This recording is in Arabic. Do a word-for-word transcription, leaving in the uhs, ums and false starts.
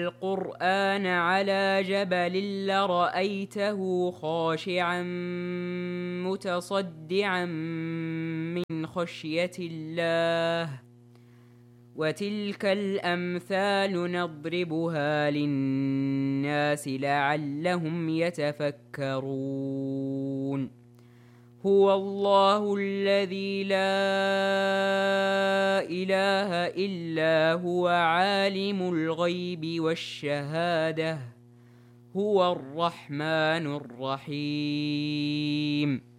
القرآن على جبل لرأيته خاشعا متصدعا من خشية الله وتلك الأمثال نضربها للناس لعلهم يتفكرون هو الله الذي لا إله إلا هو عالم الغيب والشهادة هو الرحمن الرحيم